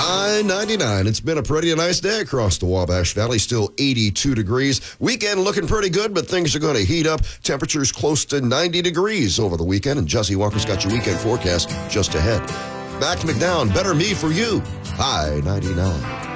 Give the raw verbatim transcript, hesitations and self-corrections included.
I ninety-nine. It's been a pretty nice day across the Wabash Valley. Still eighty-two degrees. Weekend looking pretty good, but things are going to heat up. Temperatures close to ninety degrees over the weekend. And Jesse Walker's got your weekend forecast just ahead. Back to McNown. Better me for you. I ninety-nine.